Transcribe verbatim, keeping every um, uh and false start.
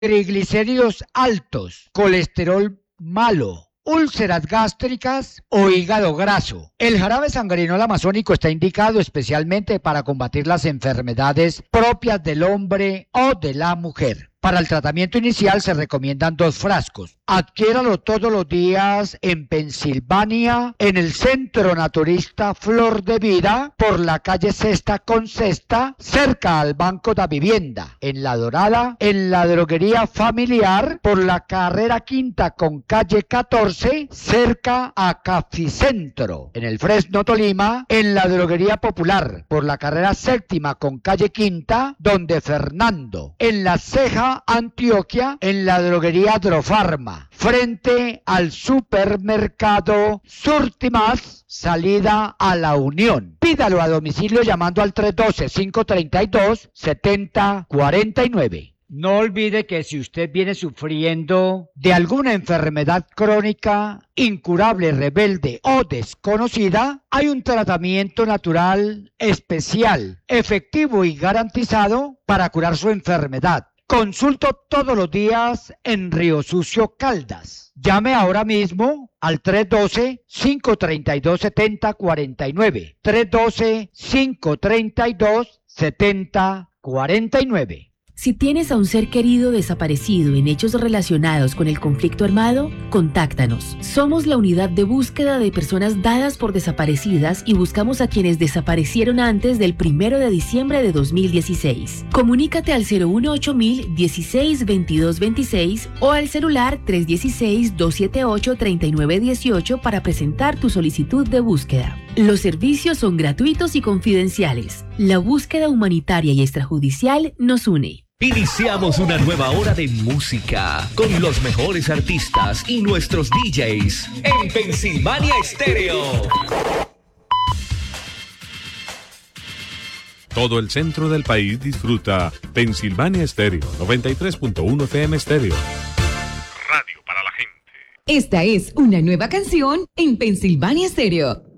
triglicéridos altos, colesterol malo, úlceras gástricas o hígado graso. El jarabe sanguinol amazónico está indicado especialmente para combatir las enfermedades propias del hombre o de la mujer. Para el tratamiento inicial se recomiendan dos frascos. Adquiéralo todos los días en Pensilvania, en el Centro Naturista Flor de Vida, por la calle Sexta con Sexta, cerca al Banco da Vivienda. En La Dorada, en la droguería familiar, por la carrera Quinta con calle catorce, cerca a Caficentro. En el Fresno Tolima, en la droguería popular, por la carrera Séptima con calle Quinta, donde Fernando. En La Ceja, Antioquia, en la droguería Drofarma, frente al supermercado Surtimas, salida a La Unión. Pídalo a domicilio llamando al tres uno dos, cinco tres dos, siete cero cuatro nueve. No olvide que si usted viene sufriendo de alguna enfermedad crónica, incurable, rebelde o desconocida, hay un tratamiento natural especial, efectivo y garantizado para curar su enfermedad. Consulto todos los días en Río Sucio, Caldas. Llame ahora mismo al tres uno dos, cinco tres dos, siete cero cuatro nueve. tres uno dos, cinco tres dos, siete cero cuatro nueve. Si tienes a un ser querido desaparecido en hechos relacionados con el conflicto armado, contáctanos. Somos la unidad de búsqueda de personas dadas por desaparecidas y buscamos a quienes desaparecieron antes del primero de diciembre de dos mil dieciséis. Comunícate al cero uno ocho mil dieciséis veintidós veintiséis o al celular tres uno seis, dos siete ocho, tres nueve uno ocho para presentar tu solicitud de búsqueda. Los servicios son gratuitos y confidenciales. La búsqueda humanitaria y extrajudicial nos une. Iniciamos una nueva hora de música con los mejores artistas y nuestros D Js en Pensilvania Estéreo. Todo el centro del país disfruta Pensilvania Estéreo, noventa y tres punto uno F M Estéreo. Radio para la gente. Esta es una nueva canción en Pensilvania Estéreo.